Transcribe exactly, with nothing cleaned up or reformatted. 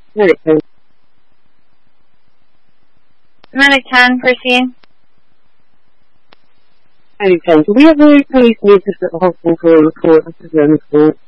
Medic ten. Medic ten, proceed. Medic ten, do we have any police need to at the hospital for a report? This is the school.